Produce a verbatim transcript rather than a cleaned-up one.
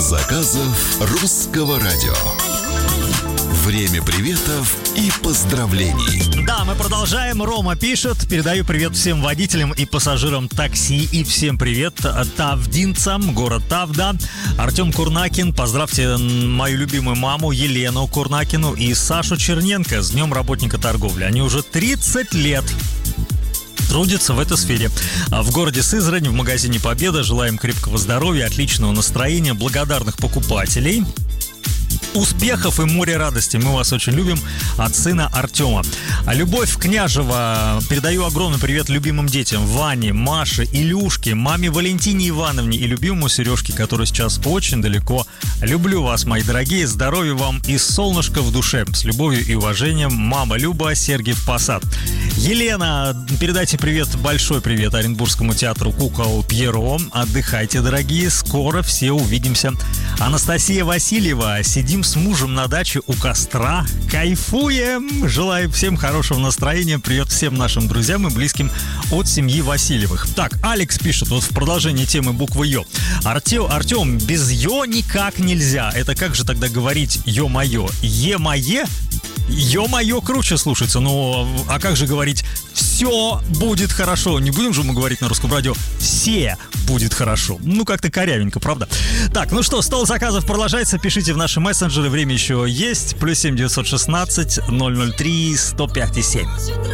заказов русского радио. Время приветов и поздравлений. Да, мы продолжаем. Рома пишет: передаю привет всем водителям и пассажирам такси. И всем привет тавдинцам, город Тавда. Артем Курнакин, поздравьте мою любимую маму Елену Курнакину и Сашу Черненко с Днем работника торговли. Они уже тридцать лет трудятся в этой сфере. В городе Сызрань, в магазине «Победа». Желаем крепкого здоровья, отличного настроения, благодарных покупателей, успехов и море радости. Мы вас очень любим. От сына Артема. Любовь Княжева. Передаю огромный привет любимым детям: Ване, Маше, Илюшке, маме Валентине Ивановне и любимому Сережке, который сейчас очень далеко. Люблю вас, мои дорогие. Здоровья вам и солнышко в душе. С любовью и уважением, мама Люба, Сергиев Посад. Елена, передайте привет, большой привет Оренбургскому театру кукол Пьеро. Отдыхайте, дорогие. Скоро все увидимся. Анастасия Васильева. Сидим с мужем на даче у костра. Кайфуем. Желаю всем хорошего настроения. Привет всем нашим друзьям и близким от семьи Васильевых. Так, Алекс пишет, вот в продолжении темы буквы Ё. Артем, Артем, без Ё никак нельзя. Это как же тогда говорить ё-моё? Е-мое? Ё-моё круче слушается. Ну, а как же говорить «все будет хорошо»? Не будем же мы говорить на русском радио «все будет хорошо». Ну, как-то корявенько, правда? Так, ну что, стол заказов продолжается. Пишите в наши мессенджеры. Время еще есть. Плюс семь девятьсот шестнадцать ноль ноль три сто пять и семь.